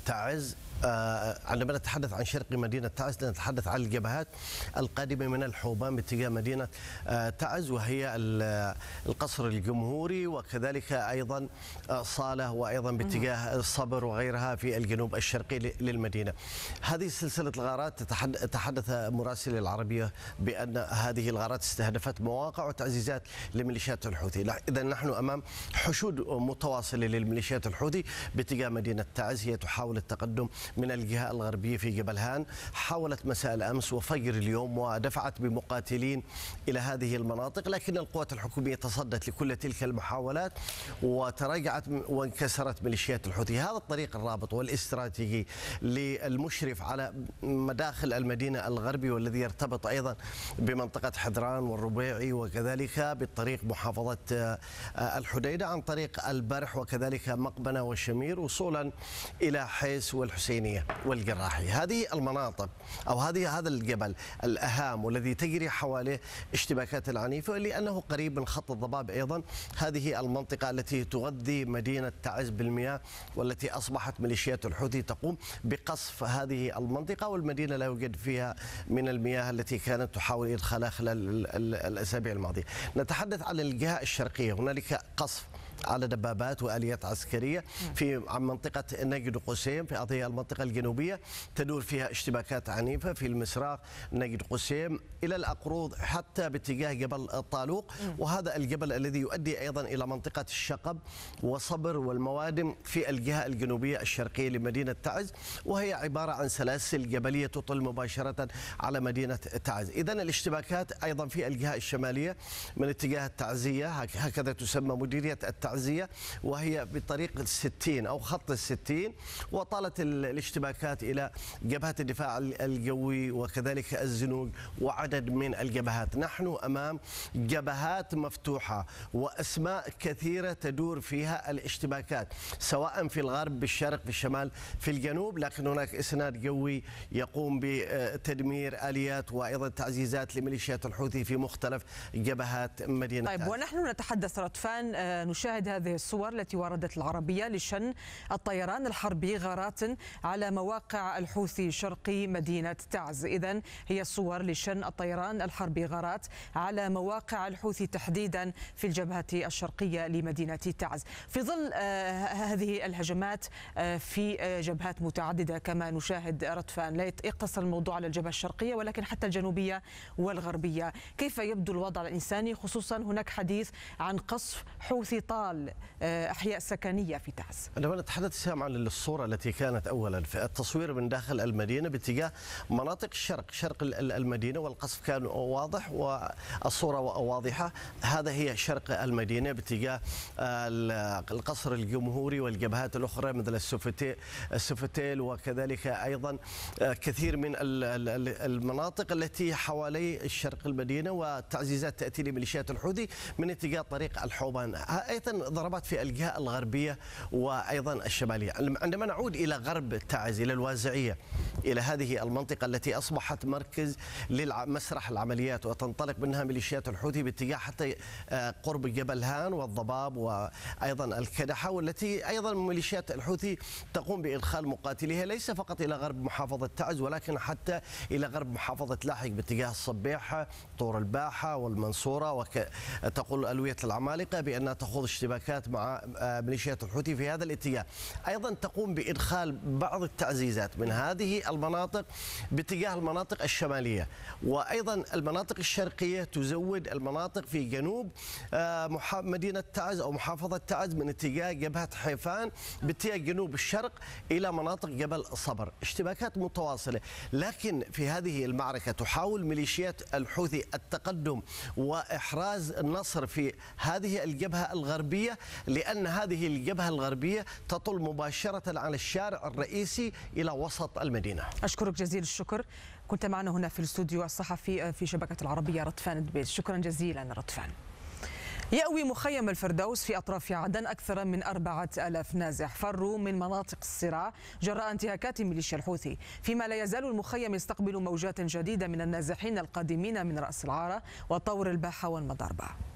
تعز. عندما نتحدث عن شرق مدينة تعز نتحدث عن الجبهات القادمة من الحوبان باتجاه مدينة تعز، وهي القصر الجمهوري وكذلك أيضا صالة، وأيضا باتجاه الصبر وغيرها في الجنوب الشرقي للمدينة. هذه سلسلة الغارات تحدث مراسل العربية بأن هذه الغارات استهدفت مواقع وتعزيزات لميليشيات الحوثي. إذا نحن أمام حشود متواصلة للميليشيات الحوثي باتجاه مدينة تعز. هي تحاول التقدم من الجهة الغربية في جبل هان، حاولت مساء الأمس وفجر اليوم ودفعت بمقاتلين إلى هذه المناطق، لكن القوات الحكومية تصدت لكل تلك المحاولات وتراجعت وانكسرت ميليشيات الحوثي. هذا الطريق الرابط والاستراتيجي للمشرف على مداخل المدينة الغربي، والذي يرتبط أيضا بمنطقة حدران والربيعي وكذلك بالطريق محافظة الحديدة عن طريق البرح وكذلك مقبنة والشمير وصولا إلى حيس والحسينية والجراحي. هذه المناطق أو هذا الجبل الأهام والذي تجري حواليه اشتباكات العنيفة، لأنه قريب من خط الضباب. أيضا هذه المنطقة التي تغذي مدينة تعز بالمياه، والتي أصبحت ميليشيات الحوثي تقوم بقصف هذه المنطقة، والمدينة لا يوجد فيها من المياه التي كانت تحاول إدخالها خلال الأسابيع الماضية. نتحدث عن الجهة الشرقية، هنالك قصف على دبابات وآليات عسكرية عن منطقة نجد قسيم في هذه المنطقة الجنوبية، تدور فيها اشتباكات عنيفة في المسراق نجد قسيم إلى الأقروض حتى باتجاه جبل الطالوق، وهذا الجبل الذي يؤدي أيضا إلى منطقة الشقب وصبر والموادم في الجهة الجنوبية الشرقية لمدينة تعز، وهي عبارة عن سلاسل جبلية تطل مباشرة على مدينة تعز. إذن الاشتباكات أيضا في الجهة الشمالية من اتجاه التعزية، هكذا تسمى مديرية التعزية، وهي بطريق 60 أو خط 60، وطالت الاشتباكات إلى جبهة الدفاع الجوي وكذلك الزنوج وعدد من الجبهات. نحن أمام جبهات مفتوحة وأسماء كثيرة تدور فيها الاشتباكات، سواء في الغرب، بالشرق، في الشمال، في الجنوب، لكن هناك إسناد جوي يقوم بتدمير آليات وأيضا تعزيزات لميليشيات الحوثي في مختلف جبهات مدينة طيب، ونحن نتحدث رطفان، نشاهد هذه الصور التي وردت العربية لشن الطيران الحربي غارات على مواقع الحوثي شرقي مدينة تعز. إذن هي صور لشن الطيران الحربي غارات على مواقع الحوثي تحديدا في الجبهة الشرقية لمدينة تعز، في ظل هذه الهجمات في جبهات متعددة كما نشاهد رطفان. لا يقتصر الموضوع على الجبهة الشرقية ولكن حتى الجنوبية والغربية. كيف يبدو الوضع الإنساني، خصوصا هناك حديث عن قصف حوثي طال أحياء سكنية في تعز؟ عندما نتحدث عن الصورة التي كانت أولا في التصوير من داخل المدينة باتجاه مناطق شرق المدينة، والقصف كان واضح والصورة واضحة. هذا هي شرق المدينة باتجاه القصر الجمهوري والجبهات الأخرى مثل السوفتيل وكذلك أيضا كثير من المناطق التي حوالي الشرق المدينة، والتعزيزات تأتي لميليشيات الحوثي من اتجاه طريق الحوبان. أيضا ضربات في الجهة الغربية وأيضا الشمالية. عندما نعود إلى غرب تعز، إلى الوازعية، إلى هذه المنطقة التي أصبحت مركز لمسرح العمليات وتنطلق منها ميليشيات الحوثي باتجاه حتى قرب جبل هان والضباب وأيضا الكدحة، والتي أيضا ميليشيات الحوثي تقوم بإدخال مقاتليها ليس فقط إلى غرب محافظة تعز ولكن حتى إلى غرب محافظة لاحق باتجاه الصبيحة، طور الباحة والمنصورة، وتقول ألوية العمالقة بأنها تخوض اشتباكات مع ميليشيات الحوثي في هذا الاتجاه. أيضا تقوم بإدخال بعض التعزيزات من هذه المناطق باتجاه المناطق الشمالية، وأيضا المناطق الشرقية تزود المناطق في جنوب مدينة تعز أو محافظة تعز من اتجاه جبهة حيفان باتجاه جنوب الشرق إلى مناطق جبل صبر. اشتباكات متواصلة، لكن في هذه المعركة تحاول ميليشيات الحوثي التقدم وإحراز النصر في هذه الجبهة الغربية، لأن هذه الجبهة الغربية تطل مباشرة على الشارع الرئيسي إلى وسط المدينة. أشكرك جزيل الشكر، كنت معنا هنا في الاستوديو الصحفي في شبكة العربية رطفان دبيس. شكرا جزيلا رطفان. يأوي مخيم الفردوس في أطراف عدن أكثر من 4000 نازح فروا من مناطق الصراع جراء انتهاكات ميليشيا الحوثي، فيما لا يزال المخيم يستقبل موجات جديدة من النازحين القادمين من رأس العارة وطور الباحة والمضاربة.